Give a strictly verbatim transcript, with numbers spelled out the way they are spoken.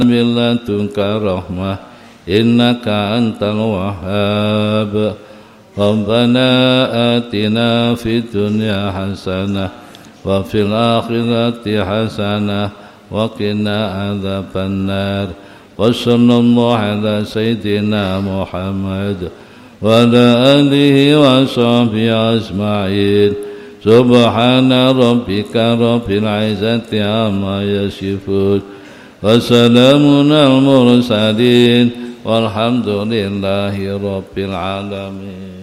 من لدنك رحمة إنك أنت الوهاب ربنا آتنا في الدنيا حسنة وفي الآخرة حسنة وقنا عذاب النار وصلى الله على سيدنا محمد وعلى آله وصحبه أجمعين سبحان ربك رب العزة عما يصفون وسلام على المرسلين والحمد لله رب العالمين.